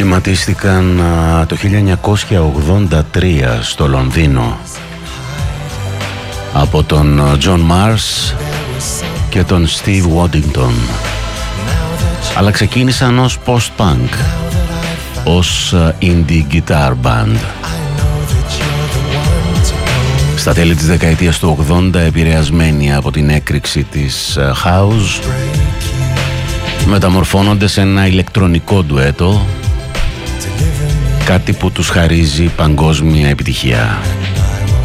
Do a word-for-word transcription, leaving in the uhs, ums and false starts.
Σχηματίστηκαν α, το χίλια εννιακόσια ογδόντα τρία στο Λονδίνο από τον John Mars και τον Steve Waddington, αλλά ξεκίνησαν ως post-punk, ως indie guitar band. Στα τέλη της δεκαετίας του ογδόντα, επηρεασμένοι από την έκρηξη της house, μεταμορφώνονται σε ένα ηλεκτρονικό ντουέτο, κάτι που τους χαρίζει παγκόσμια επιτυχία.